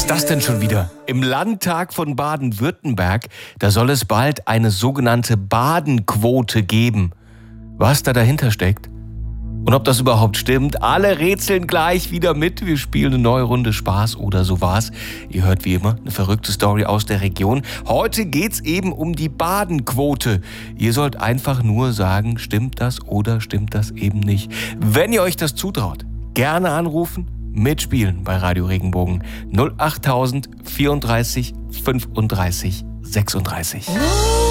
ist das denn schon wieder? Im Landtag von Baden-Württemberg, da soll es bald eine sogenannte Badenquote geben. Was da dahinter steckt und ob das überhaupt stimmt, alle rätseln gleich wieder mit. Wir spielen eine neue Runde Spaß oder so war's. Ihr hört wie immer eine verrückte Story aus der Region. Heute geht's eben um die Badenquote. Ihr sollt einfach nur sagen, stimmt das oder stimmt das eben nicht. Wenn ihr euch das zutraut, gerne anrufen. Mitspielen bei Radio Regenbogen 08000 34 35 36.